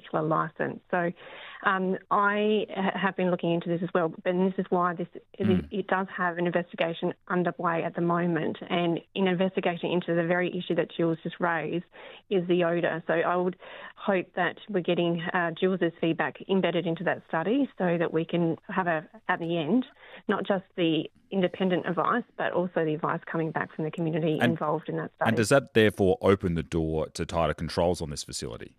particular licence. So I have been looking into this as well, and this is why it does have an investigation underway at the moment. And in investigating into the very issue that Jules just raised is the odour. So I would hope that we're getting Jules's feedback embedded into that study so that we can have, at the end, not just the independent advice, but also the advice coming back from the community involved in that study. And does that therefore open the door to tighter controls on this facility?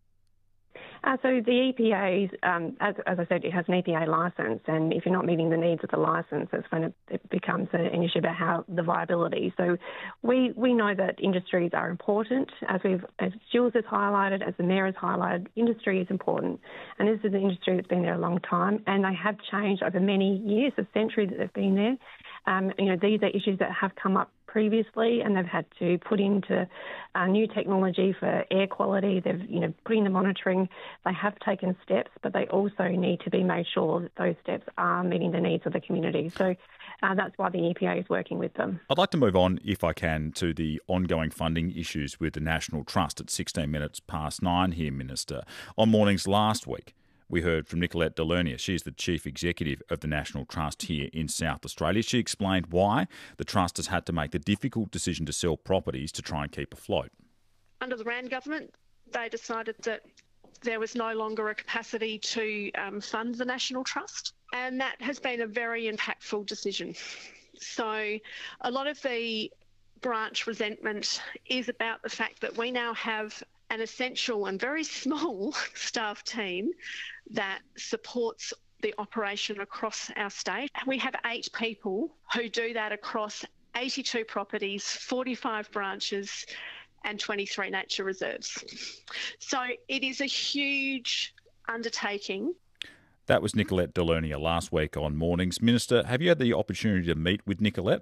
So the EPA, as I said, it has an EPA licence, and if you're not meeting the needs of the licence, it becomes an issue about how the viability. So we know that industries are important, as Jules has highlighted, as the Mayor has highlighted. Industry is important, and this is an industry that's been there a long time, and they have changed over many years, a century that they've been there. These are issues that have come up previously, and they've had to put into new technology for air quality. They've, put in the monitoring. They have taken steps, but they also need to be made sure that those steps are meeting the needs of the community. So that's why the EPA is working with them. I'd like to move on, if I can, to the ongoing funding issues with the National Trust at 16 minutes past 9 here, Minister. On Mornings last week, we heard from Nicolette Delernia. She's the Chief Executive of the National Trust here in South Australia. She explained why the Trust has had to make the difficult decision to sell properties to try and keep afloat. Under the Rand government, they decided that there was no longer a capacity to fund the National Trust, and that has been a very impactful decision. So a lot of the branch resentment is about the fact that we now have an essential and very small staff team that supports the operation across our state. We have 8 people who do that across 82 properties, 45 branches and 23 nature reserves. So it is a huge undertaking. That was Nicolette Delernia last week on Mornings. Minister, have you had the opportunity to meet with Nicolette?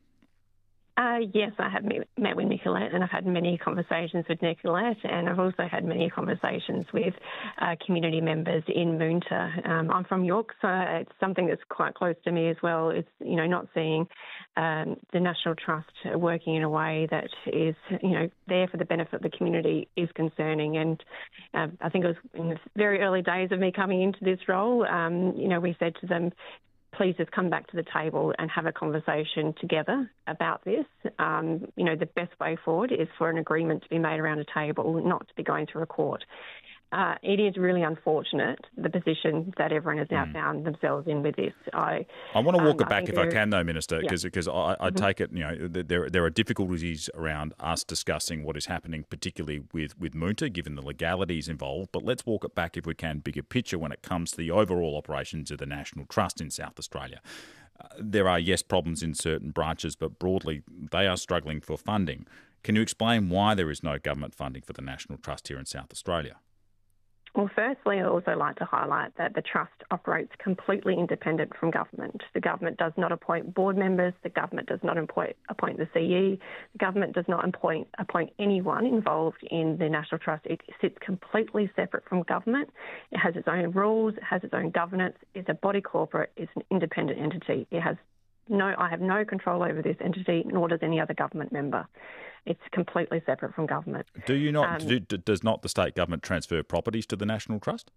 Yes, I have met with Nicolette, and I've had many conversations with Nicolette, and I've also had many conversations with community members in Moonta. I'm from York, so it's something that's quite close to me as well. It's, not seeing the National Trust working in a way that is, there for the benefit of the community is concerning. And I think it was in the very early days of me coming into this role, we said to them, please just come back to the table and have a conversation together about this. The best way forward is for an agreement to be made around a table, not to be going through a court. It is really unfortunate, the position that everyone has now found themselves in with this. I want to walk it back if I can, though, Minister, because I take it, there are difficulties around us discussing what is happening, particularly with Moonta, given the legalities involved. But let's walk it back, if we can, bigger picture when it comes to the overall operations of the National Trust in South Australia. There are, yes, problems in certain branches, but broadly they are struggling for funding. Can you explain why there is no government funding for the National Trust here in South Australia? Well, firstly, I'd also like to highlight that the Trust operates completely independent from government. The government does not appoint board members. The government does not appoint the CE. The government does not appoint anyone involved in the National Trust. It sits completely separate from government. It has its own rules. It has its own governance. It's a body corporate. It's an independent entity. I have no control over this entity, nor does any other government member. It's completely separate from government. Does not the state government transfer properties to the National Trust?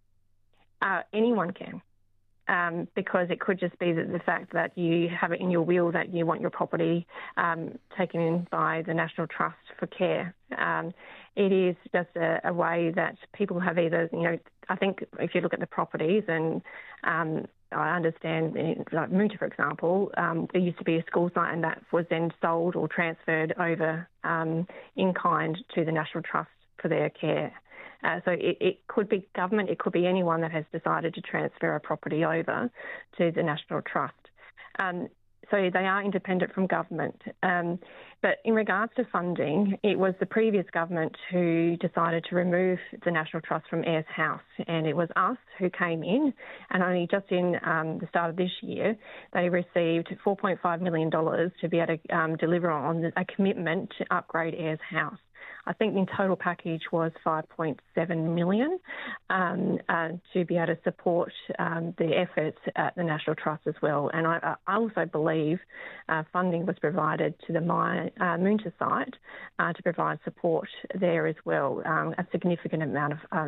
Anyone can, because it could just be that the fact that you have it in your will that you want your property taken in by the National Trust for care. It is just a way that people have either, I think if you look at the properties and I understand, like Moonta, for example, there used to be a school site and that was then sold or transferred over in kind to the National Trust for their care. So it could be government, it could be anyone that has decided to transfer a property over to the National Trust. So they are independent from government. But in regards to funding, it was the previous government who decided to remove the National Trust from Ayers House, and it was us who came in, and only just in the start of this year, they received $4.5 million to be able to deliver on a commitment to upgrade Ayers House. I think the total package was $5.7 million to be able to support the efforts at the National Trust as well. And I also believe funding was provided to the Moonta site to provide support there as well, a significant amount of